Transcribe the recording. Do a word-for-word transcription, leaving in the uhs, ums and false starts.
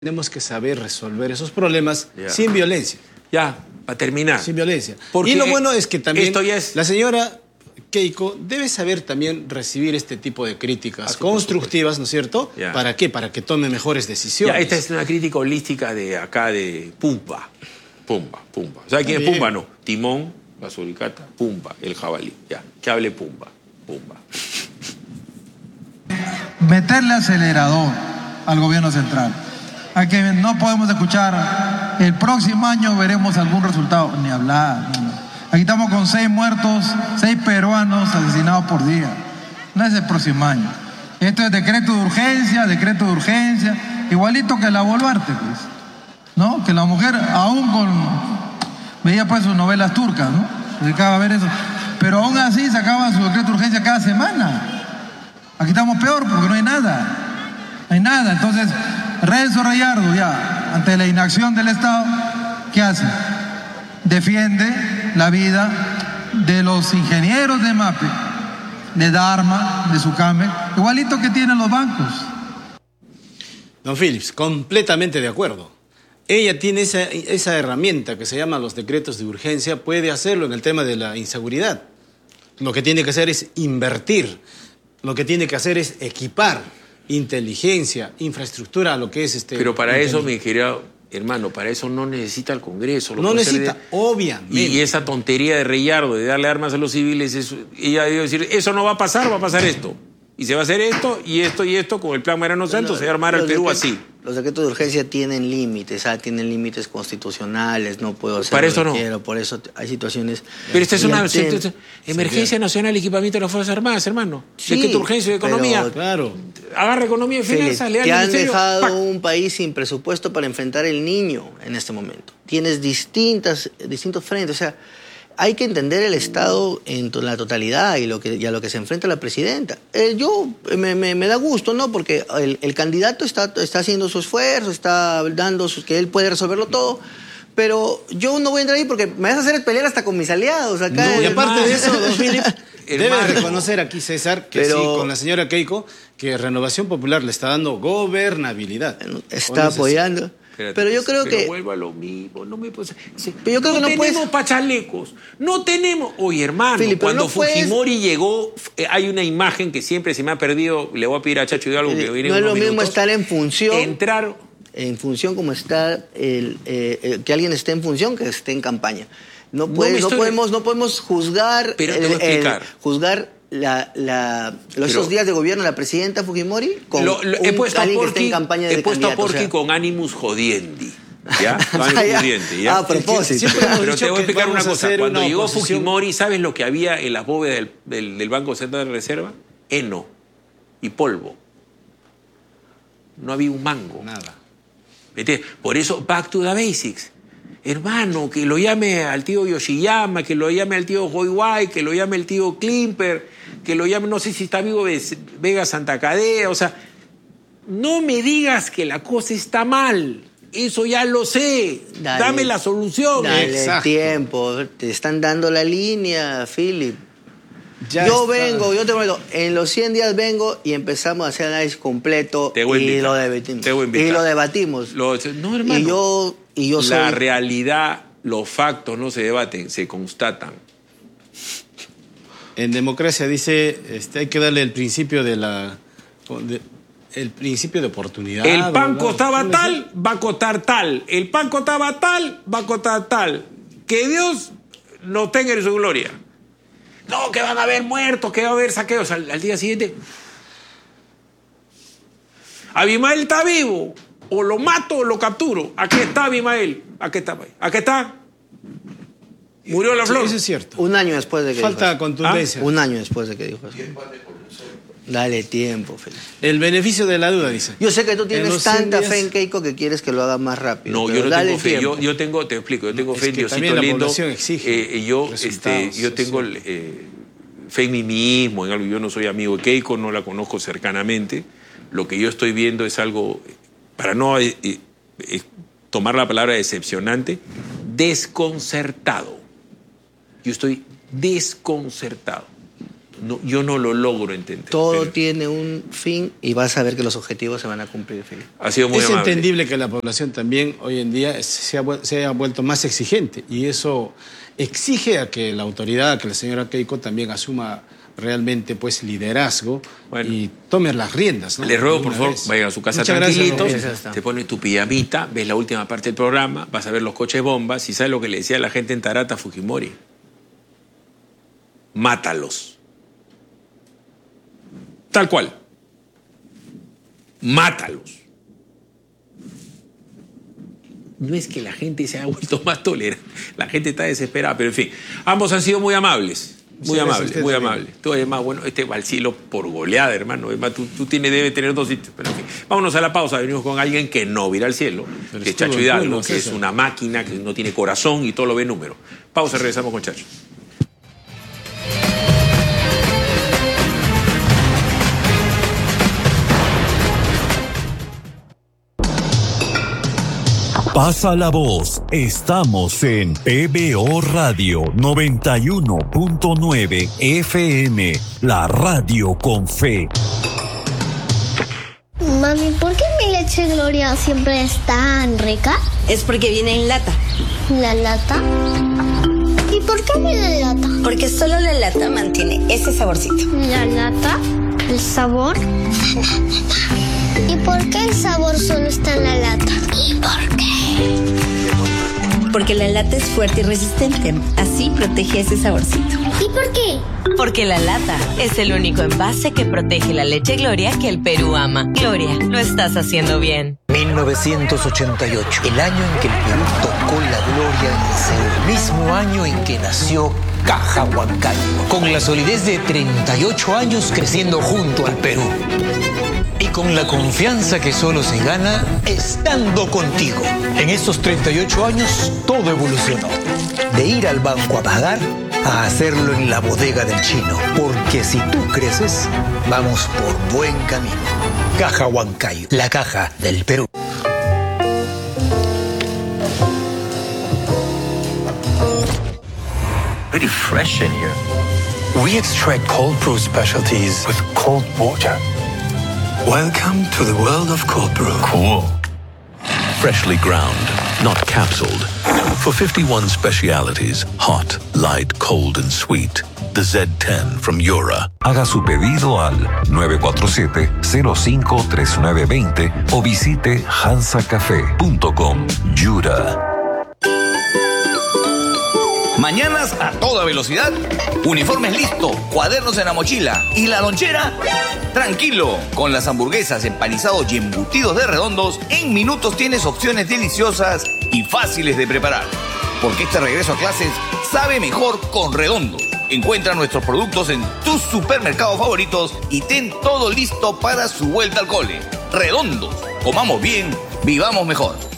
Tenemos que saber resolver esos problemas Ya. sin violencia. Ya, para terminar. Sin violencia. Porque y lo bueno es que también esto ya es... la señora Keiko debe saber también recibir este tipo de críticas Ah, sí, constructivas, ¿no es cierto? Ya. ¿Para qué? Para que tome mejores decisiones. Ya, esta es una crítica holística de acá de Pumba. Pumba, Pumba. ¿Sabe quién es Bien. Pumba? No. Timón, la suricata, Pumba, el jabalí. Ya, que hable Pumba. Pumba. Meterle acelerador al gobierno central. A que no podemos escuchar, el próximo año veremos algún resultado, ni hablar. No, no. Aquí estamos con seis muertos, seis peruanos asesinados por día. No es el próximo año. Esto es decreto de urgencia, decreto de urgencia, igualito que la Boluarte, pues. ¿No? Que la mujer, aún con, veía pues sus novelas turcas, ¿no? Se dedicaba a ver eso. Pero aún así sacaba su decreto de urgencia cada semana. Aquí estamos peor porque no hay nada. No hay nada. Entonces, Renzo Rayardo, ya, ante la inacción del Estado, ¿qué hace? Defiende la vida de los ingenieros de MAPE, de Dharma, de Sucame, igualito que tienen los bancos. Don Phillips, completamente de acuerdo. Ella tiene esa, esa herramienta que se llama los decretos de urgencia, puede hacerlo en el tema de la inseguridad. Lo que tiene que hacer es invertir, lo que tiene que hacer es equipar inteligencia, infraestructura, lo que es este... Pero para eso, mi querido hermano, para eso no necesita el Congreso. Lo No puede hacer necesita, de... obviamente. Y esa tontería de Rayardo, de darle armas a los civiles, eso, ella debe decir, eso no va a pasar, va a pasar esto. Y se va a hacer esto, y esto, y esto, con el plan Marano Santos, se va a armar al Perú así. Los decretos de urgencia tienen límites, ¿sabes? Tienen límites constitucionales, no puedo hacer Para lo eso que no. quiero, por eso hay situaciones... Pero esta es Y una el tem- situ- emergencia nacional, equipamiento de las Fuerzas Armadas, hermano. Sí, Decreto de urgencia de economía. pero- Claro. Agarra economía y Felipe, finanzas, le da te al han ministerio, dejado ¡pac! un país sin presupuesto para enfrentar el niño en este momento. Tienes distintas, distintos frentes, o sea, hay que entender el Estado en to- la totalidad y, lo que, y a lo que se enfrenta la presidenta. Eh, yo, me, me- me da gusto, ¿no? Porque el, el candidato está, está haciendo su esfuerzo, está dando sus, que él puede resolverlo todo, pero yo no voy a entrar ahí porque me vas a hacer pelear hasta con mis aliados acá. No, y en- aparte de eso, don Phillips, El debe marco. reconocer aquí, César, que Pero- sí, con la señora Keiko, que Renovación Popular le está dando gobernabilidad. Está ¿O no es así? apoyando. Espérate, pero yo pues, creo pero que... vuelvo a lo mismo, no me puedes... Sí, Pero yo creo no que no tenemos puedes- pachalecos, no tenemos... Oye, hermano, Felipe, pero cuando no puedes- Fujimori llegó, eh, hay una imagen que siempre se me ha perdido, le voy a pedir a Chacho Hidalgo que viene No es unos lo mismo minutos. estar en función... Entrar... en función como está el, eh, eh, que alguien esté en función que esté en campaña. No, No puedes- me no, estoy- podemos, no podemos juzgar, Pero te voy a explicar. juzgar la, la, los Pero- esos días de gobierno de la presidenta Fujimori con Lo- lo- he un- puesto a alguien que esté Porky, en campaña de he puesto a candidato, o Porky sea. con animus jodiendi. ¿Ya? Con Ah, animus ya. jodiendi, ¿ya? Ah, a propósito. Siempre hemos Pero dicho te voy a que explicar una vamos a cosa. hacer Cuando una llegó oposición- Fujimori, ¿sabes lo que había en las bóvedas del, del, del Banco Central de Reserva? Heno y polvo. No había un mango. Nada. ¿Me entiendes? Por eso, back to the basics. Hermano, que lo llame al tío Yoshiyama, que lo llame al tío Hoiwai, que lo llame el tío Klimper, que lo llame, no sé si está vivo Ve- Vega Santa Cadea, o sea, no me digas que la cosa está mal. Eso ya lo sé. Dale. Dame la solución. Dale Exacto. tiempo, te están dando la línea, Philip. Ya yo está. vengo, yo te prometo, en los cien días vengo y empezamos a hacer análisis completo Te voy a y, invitar. lo debatimos, Te voy a invitar. y lo debatimos. Lo- no, hermano. y yo, y yo soy... La realidad, los factos no se debaten, se constatan. En democracia dice, este, hay que darle el principio de la... de- el principio de oportunidad. El pan ¿verdad? costaba ¿Cómo tal, va a costar tal. El pan costaba tal, va a costar tal. Que Dios nos tenga en su gloria. No, que van a haber muertos, que va a haber saqueos. Al, al día siguiente, Abimael está vivo. O lo mato o lo capturo. Aquí está Abimael. Aquí está. Aquí está. Murió la Sí, flor. eso es cierto. Un año después de que Falta dijo eso. contundencia. Un año después de que dijo eso. Dale tiempo, Felipe. El beneficio de la duda, dice. Yo sé que tú En tienes los cien tanta días- fe en Keiko que quieres que lo haga más rápido. No, pero yo no dale tengo fe. Yo, tiempo. yo tengo, te explico, yo tengo Es fe en que Diosito también la lindo. población exige Eh, yo este, resultados, yo tengo sí. eh, fe en mí mismo, en algo. Yo no soy amigo de Keiko, no la conozco cercanamente. Lo que yo estoy viendo es algo, para no eh, eh, eh, tomar la palabra decepcionante, desconcertado. Yo estoy desconcertado. no, yo no lo logro entender. Todo pero... tiene un fin y vas a ver que los objetivos se van a cumplir, Felipe. Ha sido muy es amable. entendible que la población también hoy en día se ha, se haya vuelto más exigente y eso exige a que la autoridad, que la señora Keiko también asuma realmente pues liderazgo bueno, y tome las riendas, ¿no? Les ruego, por favor, vayan a su casa Muchas tranquilitos, gracias, te pones tu pijamita, ves la última parte del programa, vas a ver los coches bombas y sabes lo que le decía a la gente en Tarata a Fujimori. Mátalos. Tal cual. Mátalos. No es que la gente se haya vuelto más tolerante, la gente está desesperada, pero en fin, ambos han sido muy amables. Muy sí, amable, muy amable. Tú además, bueno, este va al cielo por goleada, hermano. Además, tú, tú tienes, debes tener dos sitios. Pero en fin, vámonos a la pausa. Venimos con alguien que no va a ir al cielo, pero que es Chacho Hidalgo, pueblo, que es una máquina, que no tiene corazón y todo lo ve en número. Pausa, regresamos con Chacho. Pasa la voz, estamos en P B O Radio noventa y uno punto nueve F M, la radio con fe. Mami, ¿por qué mi leche Gloria siempre es tan rica? Es porque viene en lata. ¿La lata? ¿Y por qué viene en lata? Porque solo la lata mantiene ese saborcito. ¿La lata? ¿El sabor? ¿Y por qué el sabor solo está en la lata? ¿Y por qué? Porque la lata es fuerte y resistente. Así protege ese saborcito. ¿Y por qué? Porque la lata es el único envase que protege la leche Gloria que el Perú ama. Gloria, lo estás haciendo bien. mil novecientos ochenta y ocho, el año en que el Perú tocó la gloria en Seúl. Mismo año en que nació Caja Huancayo. Con la solidez de treinta y ocho años creciendo junto al Perú. Y con la confianza que solo se gana estando contigo. En estos treinta y ocho años todo evolucionó. De ir al banco a pagar a hacerlo en la bodega del chino. Porque si tú creces, vamos por buen camino. Caja Huancayo, la caja del Perú. Very fresh in here. We extract cold brew specialties with cold water. Welcome to the world of cold brew. Cool. Freshly ground, not capsuled. For fifty-one specialities, hot, light, cold, and sweet. The Z ten from Yura. Haga su pedido al nueve cuatro siete, cero cinco tres nueve dos cero o visite hansa café punto com. Yura. Mañanas a toda velocidad, uniformes listos, cuadernos en la mochila y la lonchera. Tranquilo, con las hamburguesas, empanizados y embutidos de Redondos, en minutos tienes opciones deliciosas y fáciles de preparar. Porque este regreso a clases sabe mejor con Redondos. Encuentra nuestros productos en tus supermercados favoritos y ten todo listo para su vuelta al cole. Redondos, comamos bien, vivamos mejor.